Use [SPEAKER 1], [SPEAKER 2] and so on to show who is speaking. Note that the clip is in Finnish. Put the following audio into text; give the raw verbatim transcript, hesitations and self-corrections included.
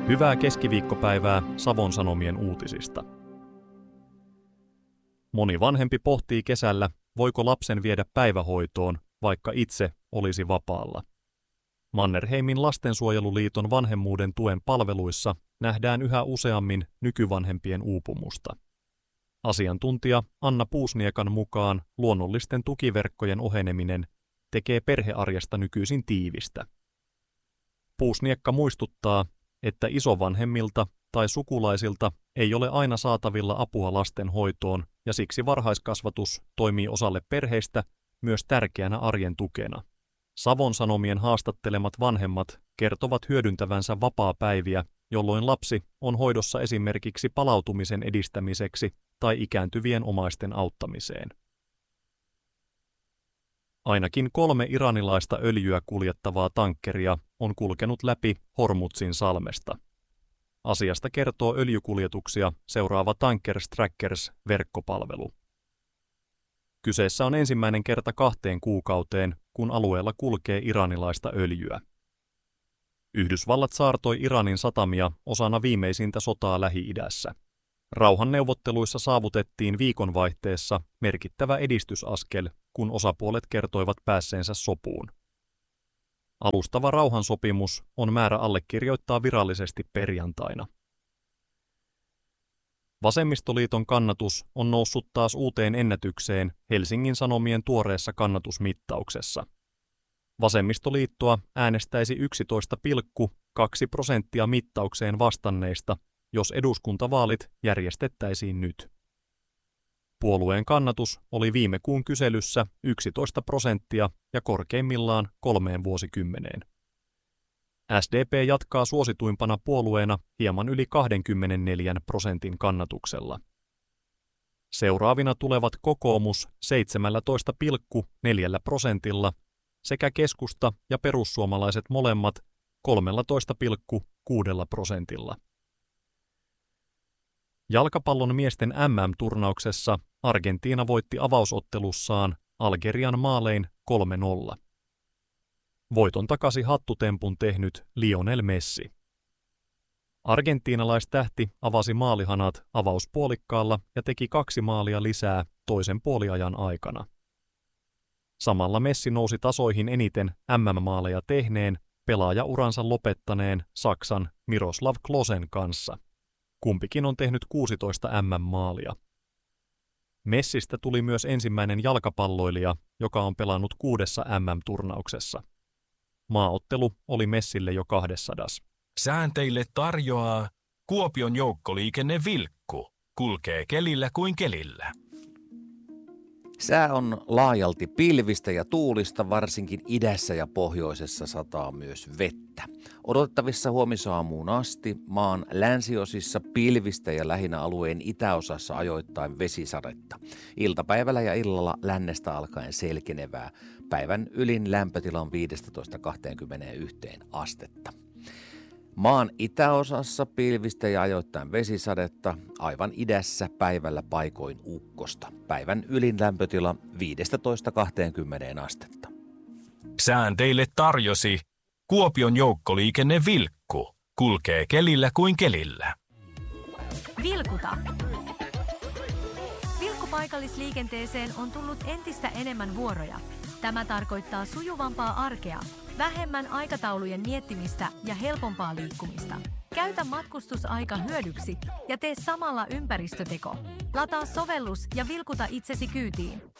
[SPEAKER 1] Hyvää keskiviikkopäivää Savon Sanomien uutisista. Moni vanhempi pohtii kesällä, voiko lapsen viedä päivähoitoon, vaikka itse olisi vapaalla. Mannerheimin lastensuojeluliiton vanhemmuuden tuen palveluissa nähdään yhä useammin nykyvanhempien uupumusta. Asiantuntija Anna Puusniekan mukaan luonnollisten tukiverkkojen oheneminen tekee perhearjesta nykyisin tiivistä. Puusniekka muistuttaa, että isovanhemmilta tai sukulaisilta ei ole aina saatavilla apua lasten hoitoon ja siksi varhaiskasvatus toimii osalle perheistä myös tärkeänä arjen tukena. Savon Sanomien haastattelemat vanhemmat kertovat hyödyntävänsä vapaapäiviä, jolloin lapsi on hoidossa esimerkiksi palautumisen edistämiseksi tai ikääntyvien omaisten auttamiseen. Ainakin kolme iranilaista öljyä kuljettavaa tankkeria on kulkenut läpi Hormuzin salmesta. Asiasta kertoo öljykuljetuksia seuraava Tankers Trackers-verkkopalvelu. Kyseessä on ensimmäinen kerta kahteen kuukauteen, kun alueella kulkee iranilaista öljyä. Yhdysvallat saartoi Iranin satamia osana viimeisintä sotaa Lähi-idässä. Rauhanneuvotteluissa saavutettiin viikonvaihteessa merkittävä edistysaskel, kun osapuolet kertoivat päässeensä sopuun. Alustava rauhansopimus on määrä allekirjoittaa virallisesti perjantaina. Vasemmistoliiton kannatus on noussut taas uuteen ennätykseen Helsingin Sanomien tuoreessa kannatusmittauksessa. Vasemmistoliittoa äänestäisi yksitoista pilkku kaksi prosenttia mittaukseen vastanneista, jos eduskuntavaalit järjestettäisiin nyt. Puolueen kannatus oli viime kuun kyselyssä yksitoista prosenttia ja korkeimmillaan kolmeen vuosikymmeneen. S D P jatkaa suosituimpana puolueena hieman yli kaksikymmentäneljä prosentin kannatuksella. Seuraavina tulevat kokoomus seitsemäntoista pilkku neljä prosentilla sekä keskusta ja perussuomalaiset molemmat kolmetoista pilkku kuusi prosentilla. Jalkapallon miesten M M-turnauksessa Argentiina voitti avausottelussaan Algerian maalein kolme nolla. Voiton takasi hattutempun tehnyt Lionel Messi. Argentiinalaistähti avasi maalihanat avauspuolikkaalla ja teki kaksi maalia lisää toisen puoliajan aikana. Samalla Messi nousi tasoihin eniten M M-maaleja tehneen, pelaajauransa lopettaneen Saksan Miroslav Klosen kanssa. Kumpikin on tehnyt kuusitoista M M-maalia. Messistä tuli myös ensimmäinen jalkapalloilija, joka on pelannut kuudessa M M-turnauksessa. Maaottelu oli Messille jo kaksisataa.
[SPEAKER 2] Sään teille tarjoaa Kuopion joukkoliikenne Vilkku. Kulkee kelillä kuin kelillä.
[SPEAKER 3] Sää on laajalti pilvistä ja tuulista, varsinkin idässä ja pohjoisessa sataa myös vettä. Odotettavissa huomisaamuun asti maan länsiosissa pilvistä ja lähinnä alueen itäosassa ajoittain vesisadetta. Iltapäivällä ja illalla lännestä alkaen selkenevää. Päivän ylin lämpötila on viisitoista kaksikymmentäyksi astetta. Maan itäosassa pilvistä ja ajoittain vesisadetta, aivan idässä päivällä paikoin ukkosta. Päivän ylin lämpötila viisitoista kaksikymmentä astetta.
[SPEAKER 2] Sään teille tarjosi Kuopion joukkoliikenne Vilkku. Kulkee kelillä kuin kelillä.
[SPEAKER 4] Vilkuta. Vilkkupaikallisliikenteeseen on tullut entistä enemmän vuoroja. Tämä tarkoittaa sujuvampaa arkea, vähemmän aikataulujen miettimistä ja helpompaa liikkumista. Käytä matkustusaika hyödyksi ja tee samalla ympäristöteko. Lataa sovellus ja vilkuta itsesi kyytiin.